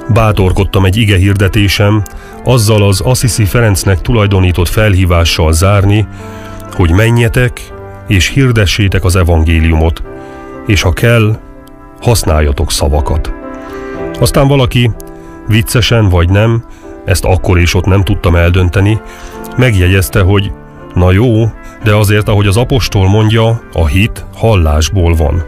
Bátorkodtam egy ige hirdetésem, azzal az Assisi Ferencnek tulajdonított felhívással zárni, hogy menjetek és hirdessétek az evangéliumot, és ha kell, használjatok szavakat. Aztán valaki, viccesen vagy nem, ezt akkor és ott nem tudtam eldönteni, megjegyezte, hogy na jó, de azért, ahogy az apostol mondja, a hit hallásból van.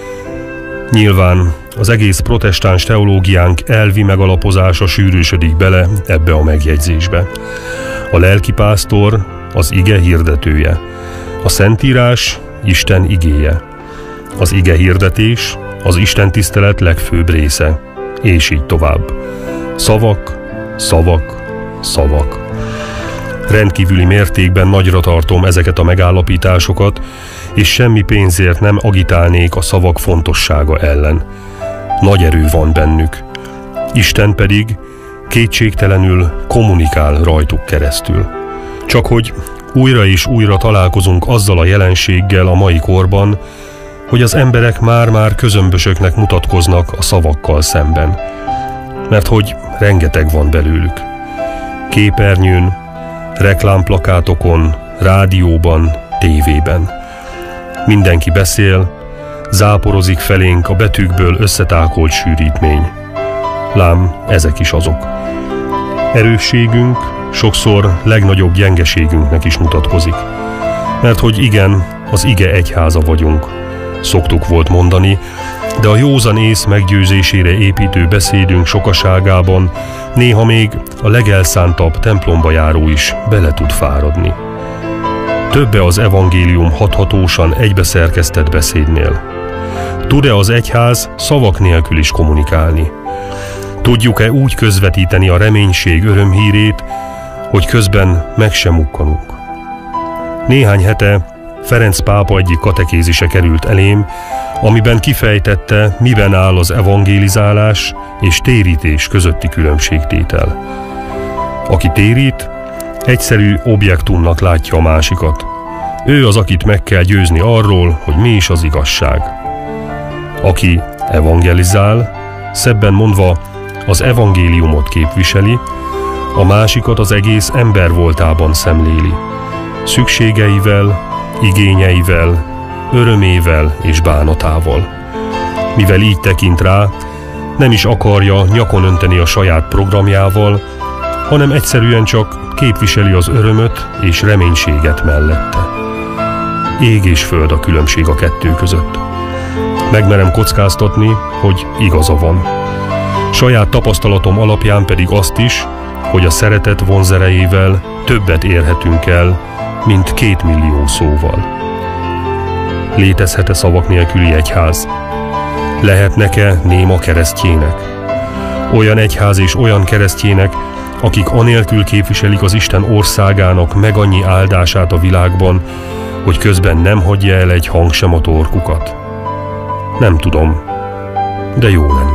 Nyilván az egész protestáns teológiánk elvi megalapozása sűrűsödik bele ebbe a megjegyzésbe. A lelkipásztor az ige hirdetője, a Szentírás Isten igéje, az ige hirdetés az Isten tisztelet legfőbb része, és így tovább. Szavak, szavak, szavak. Rendkívüli mértékben nagyra tartom ezeket a megállapításokat, és semmi pénzért nem agitálnék a szavak fontossága ellen. Nagy erő van bennük. Isten pedig kétségtelenül kommunikál rajtuk keresztül. Csak hogy újra és újra találkozunk azzal a jelenséggel a mai korban, hogy az emberek már-már közömbösöknek mutatkoznak a szavakkal szemben. Mert hogy rengeteg van belőlük. Képernyőn, reklámplakátokon, rádióban, tévében. Mindenki beszél, záporozik felénk a betűkből összetákolt sűrítmény. Lám, ezek is azok. Erősségünk sokszor legnagyobb gyengeségünknek is mutatkozik. Mert hogy igen, az ige egyháza vagyunk, szoktuk volt mondani, de a józan ész meggyőzésére építő beszédünk sokaságában néha még a legelszántabb templomba járó is bele tud fáradni. Többe az evangélium hathatósan egybeszerkesztett beszédnél. Tud-e az egyház szavak nélkül is kommunikálni? Tudjuk-e úgy közvetíteni a reménység örömhírét, hogy közben meg sem mukkanunk? Néhány hete Ferenc pápa egyik katekézise került elém, amiben kifejtette, miben áll az evangélizálás és térítés közötti különbségtétel. Aki térít, egyszerű objektumnak látja a másikat. Ő az, akit meg kell győzni arról, hogy mi is az igazság. Aki evangelizál, szebben mondva az evangéliumot képviseli, a másikat az egész ember voltában szemléli. Szükségeivel, igényeivel, örömével és bánatával. Mivel így tekint rá, nem is akarja nyakon önteni a saját programjával, hanem egyszerűen csak képviseli az örömöt és reménységet mellette. Ég és föld a különbség a kettő között. Megmerem kockáztatni, hogy igaza van. Saját tapasztalatom alapján pedig azt is, hogy a szeretet vonzerejével többet érhetünk el, mint 2 millió szóval. Létezhet-e szavak nélküli egyház? Lehetnek-e néma keresztjének? Olyan egyház és olyan keresztjének, akik anélkül képviselik az Isten országának meg annyi áldását a világban, hogy közben nem hagyja el egy hang sem a torkukat? Nem tudom, de jó lenne.